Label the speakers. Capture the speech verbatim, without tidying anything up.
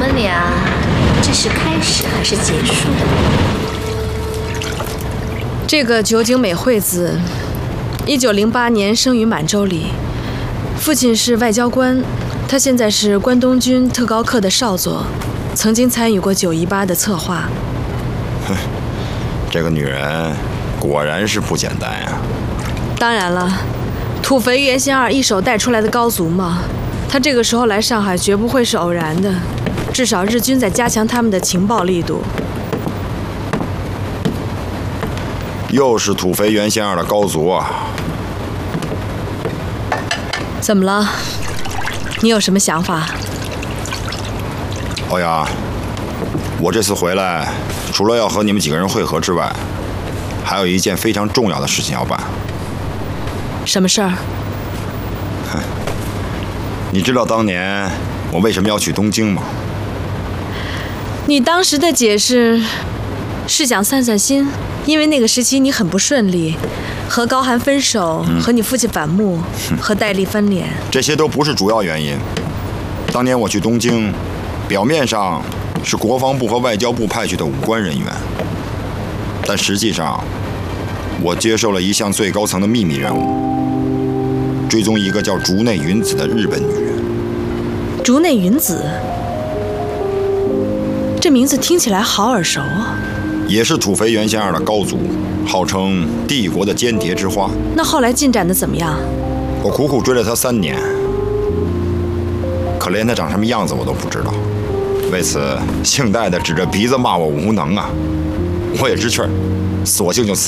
Speaker 1: 们俩这是开始还是结束？
Speaker 2: 这个酒井美惠子，一九零八年生于满洲里，父亲是外交官，他现在是关东军特高课的少佐，曾经参与过九一八的策划。
Speaker 3: 哼，这个女人果然是不简单呀。
Speaker 2: 当然了，土肥原贤二一手带出来的高足嘛，他这个时候来上海绝不会是偶然的，至少日军在加强他们的情报力度。
Speaker 3: 又是土肥原贤二的高足啊！
Speaker 2: 怎么了？你有什么想法？
Speaker 3: 欧阳，我这次回来，除了要和你们几个人会合之外，还有一件非常重要的事情要办。
Speaker 2: 什么事儿？
Speaker 3: 哼，你知道当年我为什么要去东京吗？
Speaker 2: 你当时的解释是想散散心，因为那个时期你很不顺利，和高寒分手，嗯、和你父亲反目，嗯、和戴笠翻脸，
Speaker 3: 这些都不是主要原因。当年我去东京，表面上是国防部和外交部派去的武官人员，但实际上，我接受了一项最高层的秘密任务，追踪一个叫竹内云子的日本女人。
Speaker 2: 竹内云子，这名字听起来好耳熟啊！
Speaker 3: 也是土肥原贤二的高足，号称帝国的间谍之花。
Speaker 2: 那后来进展的怎么样？
Speaker 3: 我苦苦追了他三年，可连他长什么样子我都不知道。为此，姓戴的指着鼻子骂我无能啊！我也知趣儿，索性就辞